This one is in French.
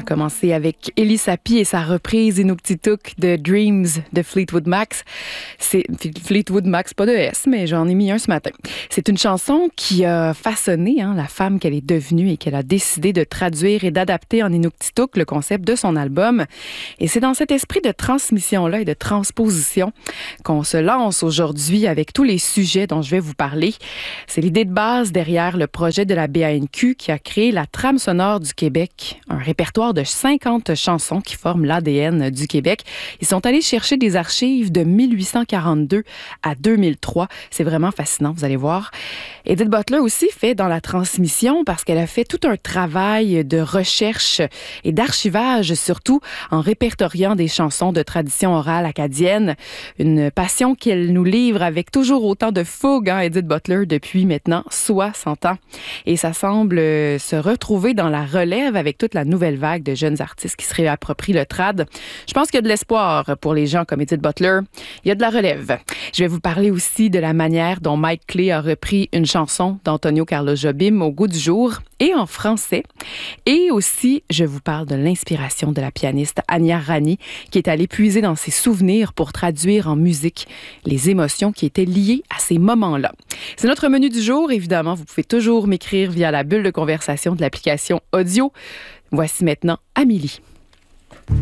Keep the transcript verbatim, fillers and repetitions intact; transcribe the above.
a commencé avec Elie Sapi et sa reprise Inuktitut de Dreams de Fleetwood Mac. C'est Fleetwood Mac, pas de S, mais j'en ai mis un ce matin. C'est une chanson qui a façonné hein, la femme qu'elle est devenue et qu'elle a décidé de traduire et d'adapter en Inuktitut le concept de son album. Et c'est dans cet esprit de transmission-là et de transposition qu'on se lance aujourd'hui avec tous les sujets dont je vais vous parler. C'est l'idée de base derrière le projet de la B A N Q qui a créé la trame sonore du Québec, un répertoire de cinquante chansons qui forment l'A D N du Québec. Ils sont allés chercher des archives de mille huit cent quarante-deux à deux mille trois. C'est vraiment fascinant, vous allez voir. Edith Butler aussi fait dans la transmission parce qu'elle a fait tout un travail de recherche et d'archivage, surtout en répertoriant des chansons de tradition orale acadienne. Une passion qu'elle nous livre avec toujours autant de fougue, hein, Edith Butler, depuis maintenant soixante ans. Et ça semble se retrouver dans la relève avec toute la nouvelle vague de jeunes artistes qui se réapproprient le trad. Je pense qu'il y a de l'espoir pour les gens comme Edith Butler. Il y a de la relève. Je vais vous parler aussi de la manière dont Mike Clay a repris une chanson d'Antonio Carlos Jobim au goût du jour et en français. Et aussi, je vous parle de l'inspiration de la pianiste Anya Rani qui est allée puiser dans ses souvenirs pour traduire en musique les émotions qui étaient liées à ces moments-là. C'est notre menu du jour. Évidemment, vous pouvez toujours m'écrire via la bulle de conversation de l'application audio. Voici maintenant Amélie.